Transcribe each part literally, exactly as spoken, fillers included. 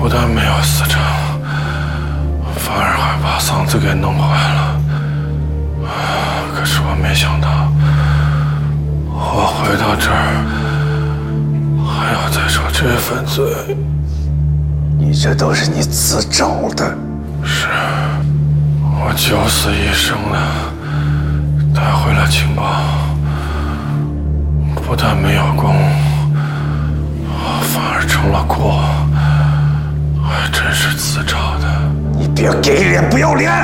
不但没有死成，反而还把嗓子给弄坏了。可是我没想到，我回到这儿还要再受这份罪。 你这都是你自找的。 是，我九死一生的带回了情报，不但没有功，反而成了过，还真是自找的。 你别给脸不要脸！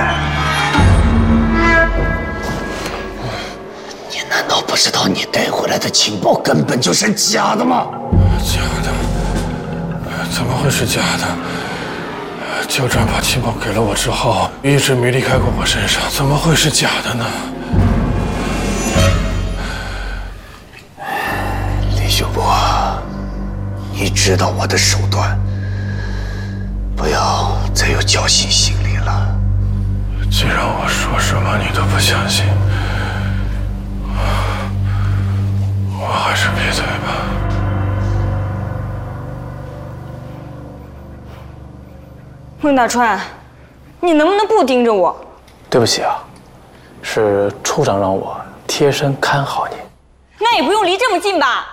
你难道不知道你带回来的情报根本就是假的吗？ 假的？怎么会是假的？鸠占把情报给了我之后，一直没离开过我身上，怎么会是假的呢？ 李秀波，你知道我的手段，不要再有侥幸心理了。 既然我说什么你都不相信，我还是闭嘴吧。 孟大川，你能不能不盯着我？ 对不起啊，是处长让我贴身看好你。 那也不用离这么近吧？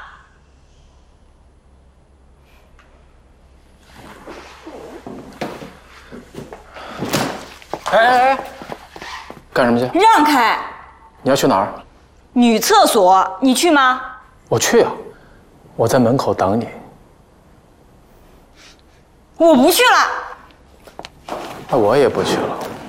哎哎哎，干什么去？ 让开！ 你要去哪儿？ 女厕所，你去吗？ 我去啊，我在门口等你。 我不去了。 那我也不去了。